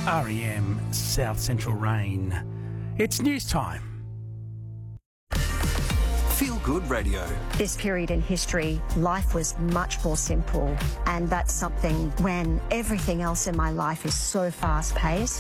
REM South Central Rain. It's news time. Feel Good Radio. This period in history, life was much more simple, and that's something when everything else in my life is so fast-paced.